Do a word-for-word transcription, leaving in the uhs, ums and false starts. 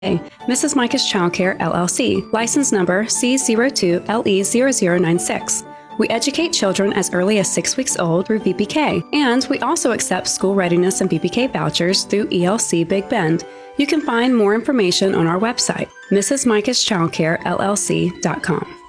Missus Micah's Childcare, L L C, license number C zero two L E zero zero nine six. We educate children as early as six weeks old through V P K, and we also accept school readiness and V P K vouchers through E L C Big Bend. You can find more information on our website, Missus Micah's Childcare L L C dot com.